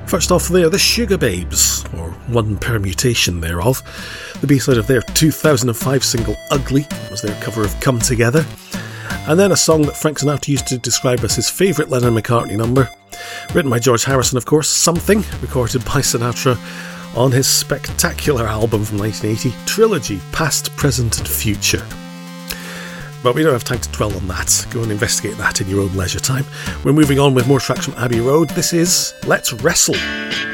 First off, they are the Sugababes, or one permutation thereof. The B-side of their 2005 single Ugly was their cover of Come Together. And then a song that Frank Sinatra used to describe as his favourite Lennon-McCartney number, written by George Harrison, of course, Something, recorded by Sinatra on his spectacular album from 1980, Trilogy, Past, Present and Future. But we don't have time to dwell on that. Go and investigate that in your own leisure time. We're moving on with more tracks from Abbey Road. This is Let's Wrestle.